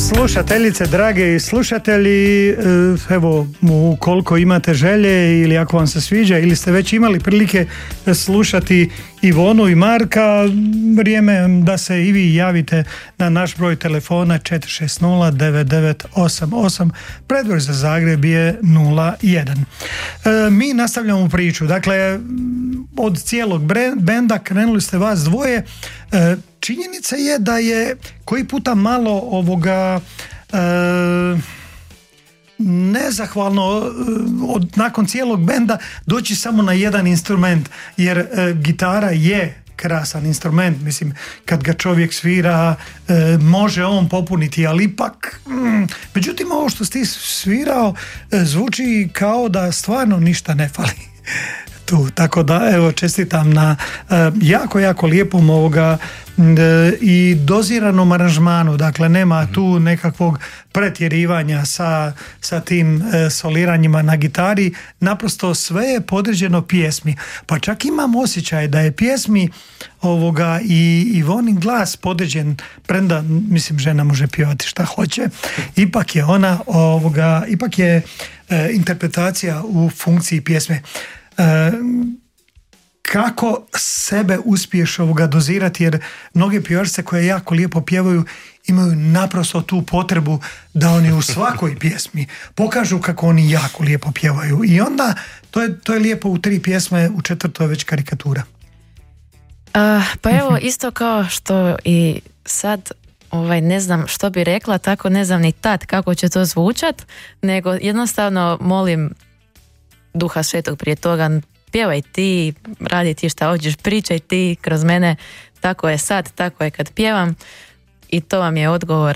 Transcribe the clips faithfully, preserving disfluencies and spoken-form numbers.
Slušateljice, drage slušatelji, evo, ukoliko imate želje ili ako vam se sviđa ili ste već imali prilike slušati Ivonu i Marka, vrijeme da se i vi javite na naš broj telefona četiri šest nula devet devet osam osam, predbroj za Zagreb je nula jedan. E, mi nastavljamo priču, dakle, od cijelog benda krenuli ste vas dvoje. E, činjenica je da je koji puta malo ovoga e, nezahvalno od, nakon cijelog benda doći samo na jedan instrument, jer e, gitara je krasan instrument, mislim, kad ga čovjek svira e, može on popuniti, ali ipak mm, međutim ovo što ste svirao e, zvuči kao da stvarno ništa ne fali tu, tako da evo čestitam na e, jako, jako lijepom ovoga e, i doziranom aranžmanu, dakle nema tu nekakvog pretjerivanja sa, sa tim e, soliranjima na gitari, naprosto sve je podređeno pjesmi, pa čak imam osjećaj da je pjesmi ovoga i Ivonin glas podređen, premda mislim žena može pjevati šta hoće, ipak je ona ovoga, ipak je e, interpretacija u funkciji pjesme. E, kako sebe uspiješ ovoga dozirati, jer mnoge pjevačice koje jako lijepo pjevaju imaju naprosto tu potrebu da oni u svakoj pjesmi pokažu kako oni jako lijepo pjevaju i onda to je, to je lijepo u tri pjesme, u četvrtoj već karikatura. Uh, pa evo isto kao što i sad ovaj, ne znam što bi rekla, tako ne znam ni tad kako će to zvučat, nego jednostavno molim Duha Svetog prije toga, pjevaj ti, radi ti šta hoćeš, pričaj ti kroz mene, tako je sad, tako je kad pjevam i to vam je odgovor.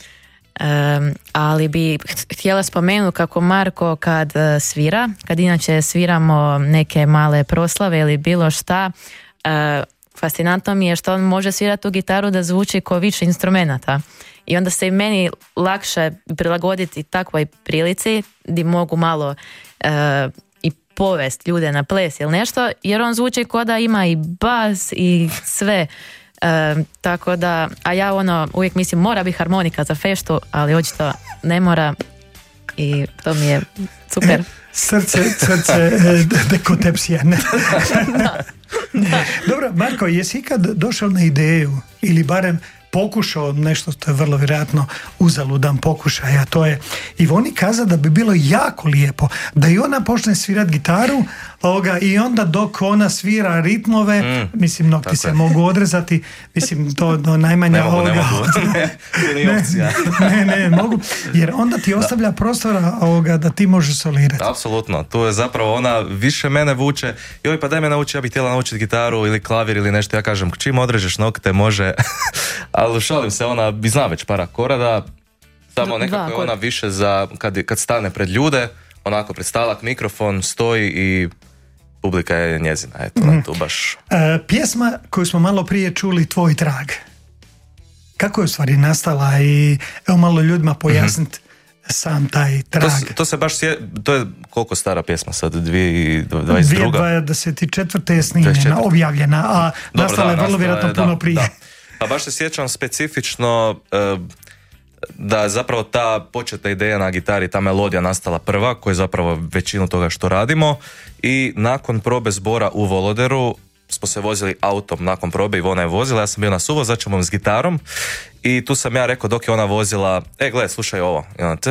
Um, ali bi htjela spomenuti kako Marko kad uh, svira, kad inače sviramo neke male proslave ili bilo šta, uh, fascinantno mi je što on može svirati tu gitaru da zvuči kao više instrumenata. I onda se i meni lakše prilagoditi takvoj prilici gdje mogu malo uh, i povest ljude na ples ili nešto, jer on zvuči kao da ima i bas i sve. Uh, tako da, a ja ono uvijek mislim mora biti harmonika za feštu, ali očito ne mora i to mi je super. E, srce, srce, dekotepsija. Ne. Da. Da. Dobro, Marko, jesi ikad došao na ideju ili barem pokušao nešto, to je vrlo vjerojatno uzaludan pokušaj, a to je Ivoni kaza da bi bilo jako lijepo da i ona počne svirat gitaru ovoga, i onda dok ona svira ritmove, mm, mislim nokti se je. mogu odrezati, mislim to do najmanja ne mogu, ovoga. ne mogu, ne, ne, ne, ne, mogu, jer onda ti ostavlja da. prostora ovoga da ti možeš solirati. Apsolutno, tu je zapravo ona više mene vuče, joj pa daj me nauči, ja bih htjela naučiti gitaru ili klavir ili nešto, ja kažem čim odrežeš nokte može, ali šalim se, ona bi zna već par akorada, samo nekako je ona više za kad, kad stane pred ljude, onako pred stalak, mikrofon, stoji i publika je njezina, eto, mm. tu baš. E, pjesma koju smo malo prije čuli, Tvoj trag, kako je u stvari nastala i evo malo ljudima pojasniti mm-hmm. sam taj trag. To, to se baš, sje, to je koliko stara pjesma sad, dvije dvadeset druga dvije tisuće dvadeset četvrte je snimljena, objavljena, a Dobro, nastala je da, vrlo vjerojatno je, puno da, prije. Da. Pa baš se sjećam specifično uh, da je zapravo ta početna ideja na gitari, ta melodija nastala prva, koja je zapravo većinu toga što radimo, i nakon probe zbora u Voloderu smo se vozili autom nakon probe, Ivona je vozila, ja sam bio na suvozačem s gitarom i tu sam ja rekao dok je ona vozila, e gle, slušaj ovo, i ona,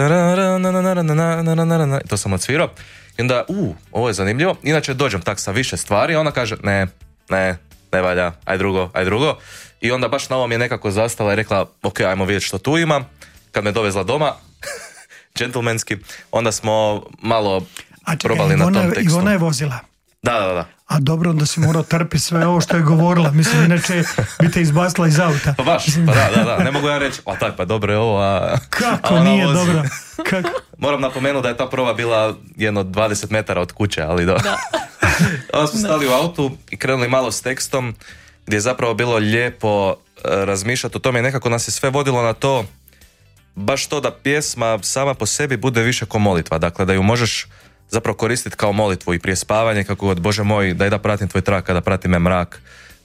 to sam odsvirao i onda, u, ovo je zanimljivo, inače dođem tak sa više stvari, ona kaže, ne, ne, ne valja, aj drugo, aj drugo. I onda baš na ovom je nekako zastala i rekla, ok, ajmo vidjeti što tu ima. Kad me dovezla doma, džentlmenski, onda smo malo A čekaj, probali Ivona, na tom tekstu. Ivona je vozila? Da, da, da. A dobro, onda si morao trpiti sve ovo što je govorila. Mislim, inače bi te izbacila iz auta. Pa baš, pa da, da, da. Ne mogu ja reći, a tak, pa dobro je ovo, a... Kako a nije vozi. dobro? Kako? Moram napomenuti da je ta proba bila jedno dvadeset metara od kuće, ali do... da. Onda smo stali u autu i krenuli malo s tekstom, gdje je zapravo bilo lijepo razmišljati o tome i nekako nas je sve vodilo na to, baš to da pjesma sama po sebi bude više ko molitva, dakle da ju možeš zapravo koristiti kao molitvu i prije spavanja, kako god, Bože moj, daj da pratim tvoj trag kada prati me mrak,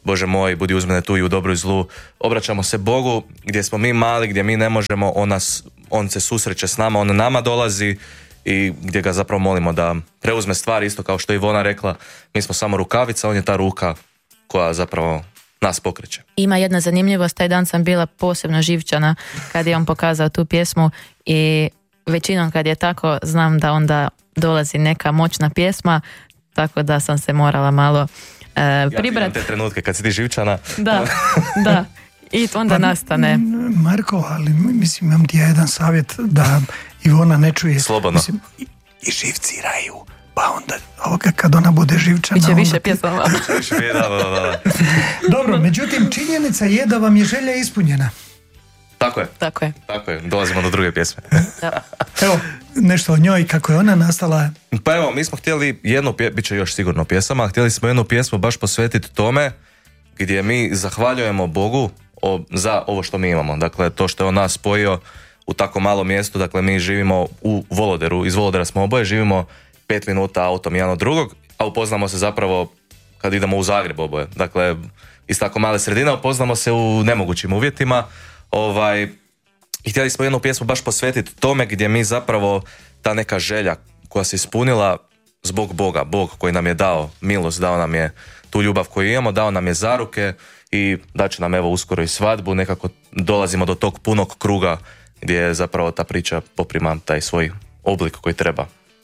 Bože moj, budi uz mene tu i u dobru i zlu. Obraćamo se Bogu gdje smo mi mali, gdje mi ne možemo, on, nas, on se susreće s nama, on nama dolazi i gdje ga zapravo molimo da preuzme stvari, isto kao što je Ivona rekla, mi smo samo rukavica, on je ta ruka koja zapravo nas pokreće. Ima jedna zanimljivost, taj dan sam bila posebno živčana kad je on pokazao tu pjesmu i većinom kad je tako znam da onda dolazi neka moćna pjesma, tako da sam se morala malo uh, pribrati. Ja te trenutke kad si ti živčana. Da, da. I onda pa, nastane. Marko, ali mislim imam ti ja jedan savjet da Ivona ne čuje. Slobodno. Mislim, i, i živciraju. Pa onda, ovoga kad ona bude živčana... Biće više ti... pjesama. da, da, da. Dobro, međutim, činjenica je da vam je želja ispunjena. Tako je. Tako je. Tako je. Dolazimo do druge pjesme. Da. Evo, nešto o njoj, kako je ona nastala. Pa evo, mi smo htjeli jednu, pje... bit će još sigurno pjesama, htjeli smo jednu pjesmu baš posvetiti tome gdje mi zahvaljujemo Bogu o, za ovo što mi imamo. Dakle, to što je on nas spojio u tako malom mjestu, dakle mi živimo u Voloderu, iz Volodera smo oboje, živimo pet minuta autom jedan od drugog, a upoznamo se zapravo kad idemo u Zagreb oboje. Dakle, iz tako male sredine upoznamo se u nemogućim uvjetima. Ovaj, i htjeli smo jednu pjesmu baš posvetiti tome gdje mi zapravo ta neka želja koja se ispunila zbog Boga, Bog koji nam je dao milost, dao nam je tu ljubav koju imamo, dao nam je zaruke i daće nam evo uskoro i svadbu, nekako dolazimo do tog punog kruga gdje zapravo ta priča poprima taj svoj oblik koji treba.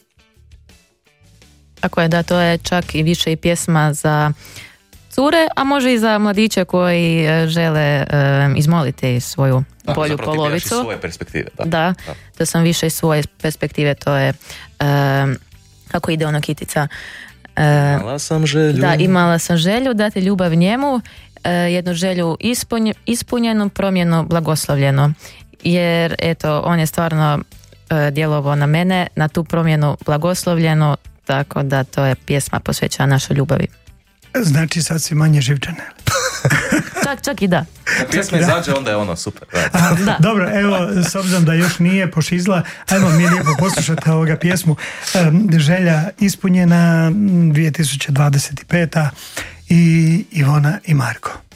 Tako je, da, to je čak i više i pjesma za cure, a može i za mladiće koji žele um, izmoliti svoju da, bolju zapravo polovicu. Zapravo ti svoje perspektive. Da, da, da. To sam više iz svoje perspektive, to je um, kako ide ono Kitica. Um, imala sam želju. Da, imala sam želju dati ljubav njemu, uh, jednu želju ispunj, ispunjenu, promjenu, blagoslovljenu. Jer eto, on je stvarno uh, djelovao na mene, na tu promjenu blagoslovljenu, tako da to je pjesma posvećena našoj ljubavi. Znači sad si manje živčane. čak, čak i da. Kad pjesma izađe, onda je ono super. A, da. Dobro, evo, s obzirom da još nije pošizla, ajmo mi lijepo poslušati ovoga pjesmu. Želja ispunjena dvije tisuće dvadeset peta i Ivona i Marko.